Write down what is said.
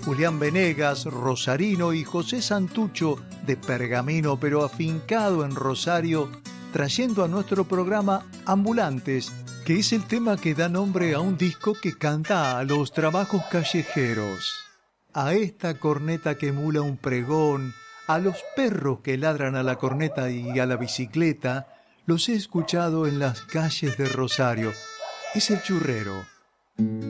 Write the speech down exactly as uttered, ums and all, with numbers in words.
Julián Venegas, rosarino, y José Santucho, de Pergamino, pero afincado en Rosario, trayendo a nuestro programa Ambulantes, que es el tema que da nombre a un disco que canta a los trabajos callejeros, a esta corneta que emula un pregón, a los perros que ladran a la corneta y a la bicicleta. Los he escuchado en las calles de Rosario. Es el churrero.